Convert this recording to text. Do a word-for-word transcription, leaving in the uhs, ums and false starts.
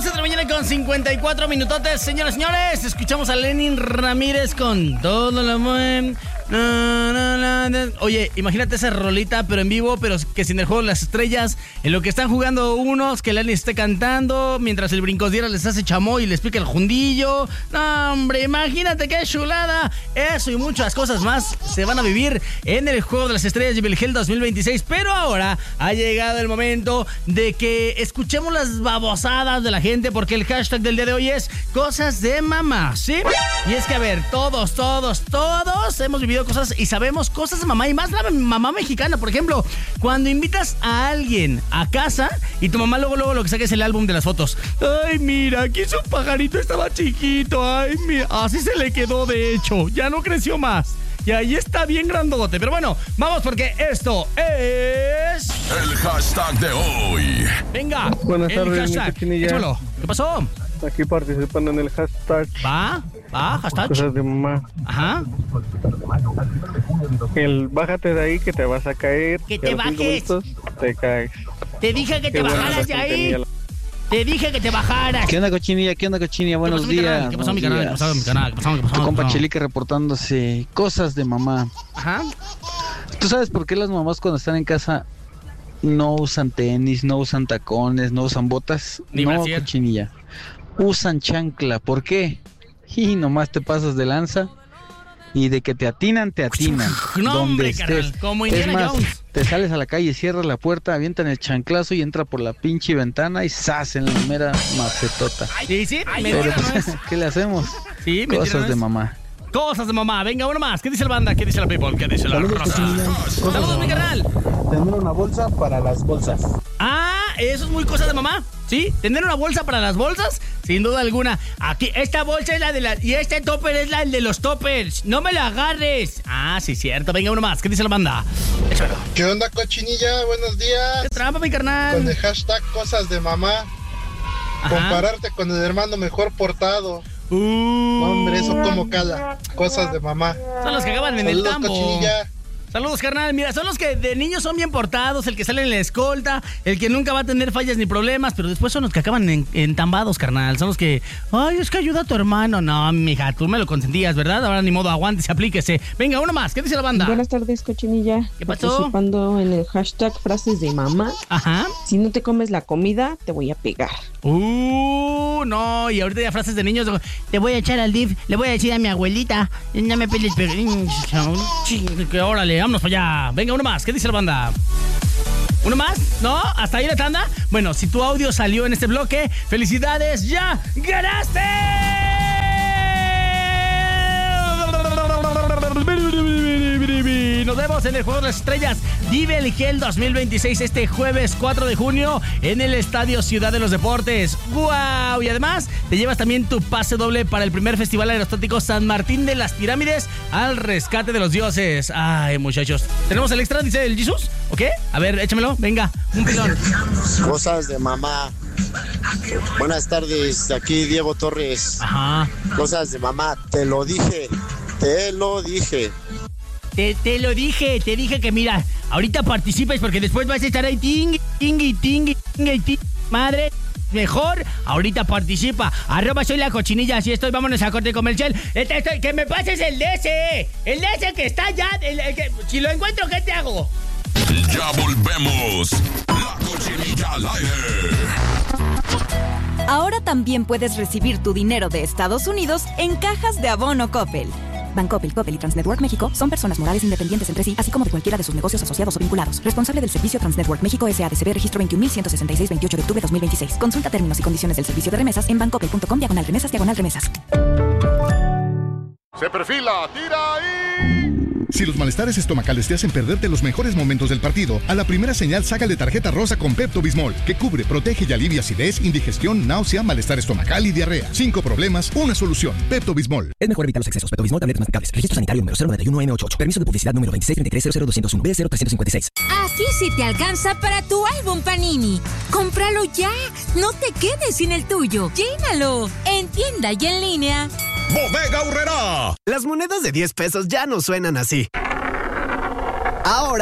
once de la mañana con cincuenta y cuatro minutotes. Señoras y señores, escuchamos a Lenin Ramírez con Todo lo amor. No, no, no, no. Oye, imagínate esa rolita, pero en vivo, pero que sin el juego de las estrellas, en lo que están jugando unos, que Lenin esté cantando, mientras el brincosdiera les hace chamoy y les pica el jundillo. No, hombre, imagínate qué chulada. Eso y muchas cosas más se van a vivir en el juego de las estrellas de Belgel dos mil veintiséis. Pero ahora ha llegado el momento de que escuchemos las babosadas de la gente, porque el hashtag del día de hoy es cosas de mamá, ¿sí? Y es que, a ver, todos, todos, todos hemos vivido cosas y sabemos cosas de mamá, y más la mamá mexicana. Por ejemplo, cuando invitas a alguien a casa y tu mamá luego, luego lo que saca es el álbum de las fotos. Ay, mira, aquí su pajarito estaba chiquito. Ay, mira, así se le quedó de hecho. Ya no creció más. Y ahí está bien grandote. Pero bueno, vamos porque esto es... el hashtag de hoy. Venga, buenas el tardes, hashtag. Échalo. ¿Qué pasó? Aquí participando en el hashtag. Va, va, hashtag. Cosas de mamá. Ajá. El bájate de ahí que te vas a caer. Que te bajes. Minutos, te caes. Te dije que Qué te buena bajaras de razón ahí. tenía la- Te dije que te bajaras. ¿Qué onda, cochinilla? ¿Qué onda, cochinilla? Buenos ¿Qué pasó, mi días. canal? ¿Qué pasó, mi buenos canal? ¿Qué días. pasó, mi canal? ¿Qué pasó, qué pasó, Tu qué compa pasó? Chelique reportándose. Cosas de mamá. Ajá. ¿Tú sabes por qué las mamás cuando están en casa no usan tenis, no usan tacones, no usan botas? Ni no, brasier. cochinilla. Usan chancla. ¿Por qué? Y nomás te pasas de lanza y de que te atinan, te atinan. No, donde hombre, estés. carnal, como Es Indiana más, Jones. te sales a la calle, cierras la puerta, avientan el chanclazo y entra por la pinche ventana y ¡zas! En la mera macetota. Sí, sí, Pero, mentira no es. ¿qué le hacemos? Sí, mentira Cosas no de es. mamá. Cosas de mamá. Venga, uno más. ¿Qué dice la banda? ¿Qué dice la people? ¿Qué dice la Saludos, raza? cochinilla. Saludos, mi canal. Tener una bolsa para las bolsas. Ah, eso es muy cosa de mamá. ¿Sí? Tener una bolsa para las bolsas, sin duda alguna. Aquí, esta bolsa es la de la... Y este topper es la de los toppers. No me la agarres. Ah, sí, cierto. Venga, uno más. ¿Qué dice la banda? Échalo. ¿Qué onda, cochinilla? Buenos días. ¿Qué trampa, mi Con carnal? el hashtag cosas de mamá. Ajá. Compararte con el hermano mejor portado. Uh, Hombre, eso como cala. Cosas de mamá. Son los que acaban en el Saludos, tambo. cochinilla. Saludos, carnal. Mira, son los que de niños son bien portados, el que sale en la escolta, el que nunca va a tener fallas ni problemas, pero después son los que acaban en, entambados, carnal. Son los que, ay, es que ayuda a tu hermano. No, mija, tú me lo consentías, ¿verdad? Ahora ni modo, aguántese, aplíquese. Venga, uno más. ¿Qué dice la banda? Buenas tardes, cochinilla. ¿Qué pasó? Participando en el hashtag frases de mamá. Ajá. Si no te comes la comida, te voy a pegar. Uh, no, y ahorita ya frases de niños. Te voy a echar al D I F, le voy a decir a mi abuelita, no me peles, pero... que órale, vámonos para allá. Venga, uno más. ¿Qué dice la banda? ¿Uno más? ¿No? ¿Hasta ahí la tanda? Bueno, si tu audio salió en este bloque, ¡felicidades! ¡Ya ganaste! Nos vemos en el Juego de las Estrellas Belgel dos mil veintiséis este jueves cuatro de junio en el Estadio Ciudad de los Deportes. ¡Guau! Y además te llevas también tu pase doble para el primer Festival Aerostático San Martín de las Pirámides al rescate de los dioses. Ay, muchachos. ¿Tenemos el extra? Dice el Jesus. ¿Ok? A ver, échamelo. Venga, un pilón. Cosas de mamá. Buenas tardes, aquí Diego Torres. Ajá. Cosas de mamá, te lo dije, te lo dije. Te, te lo dije, te dije que mira, ahorita participes porque después vas a estar ahí ting, ting, ting, ting, ting, madre. Mejor, ahorita participa. Arroba soy la cochinilla, así estoy, vámonos a corte comercial. Este, estoy, que me pases el D S. El D S que está allá. El, el que, si lo encuentro, ¿qué te hago? Ya volvemos. La Cochinilla al aire. Ahora también puedes recibir tu dinero de Estados Unidos en cajas de abono Coppel. Bancoppel, Coppel y Transnetwork México son personas morales independientes entre sí, así como de cualquiera de sus negocios asociados o vinculados. Responsable del servicio Transnetwork México S A D C B, registro veintiún mil ciento sesenta y seis, veintiocho de octubre de dos mil veintiséis. Consulta términos y condiciones del servicio de remesas en bancoppel punto com, diagonal remesas, diagonal remesas. Se perfila, tira ahí. Si los malestares estomacales te hacen perderte los mejores momentos del partido, a la primera señal sácale tarjeta rosa con Pepto-Bismol, que cubre, protege y alivia acidez, indigestión, náusea, malestar estomacal y diarrea. Cinco problemas, una solución. Pepto-Bismol. Es mejor evitar los excesos. Pepto-Bismol, tabletas masticables. Registro sanitario número cero nueve uno N ochenta y ocho. Permiso de publicidad número veintiséis treinta y tres cero cero doscientos uno B cero trescientos cincuenta y seis. Aquí sí te alcanza para tu álbum Panini. ¡Cómpralo ya! No te quedes sin el tuyo. ¡Llénalo! En tienda y en línea. Bodega Aurrerá. Las monedas de diez pesos ya no suenan así. Ahora